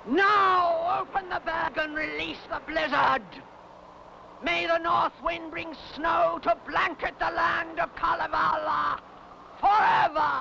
Now open the bag and release the blizzard. May the north wind bring snow to blanket the land of Kalevala forever.